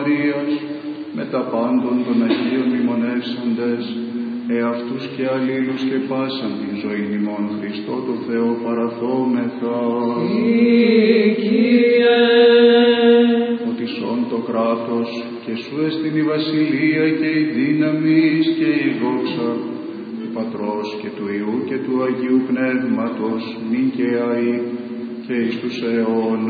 Μαρίας, με τα πάντων των Αγίων μνημονεύσαντες, εαυτούς και αλλήλους και πάσαν την ζωήν ημών Χριστό το Θεό παραθόμεθα. Κύριε, ότι σών το κράτος και σου εστιν η βασιλεία και η δύναμις και η δόξα του Πατρός και του Υιού και του Αγίου Πνεύματος, νυν και αεί και εις τους αιώνας.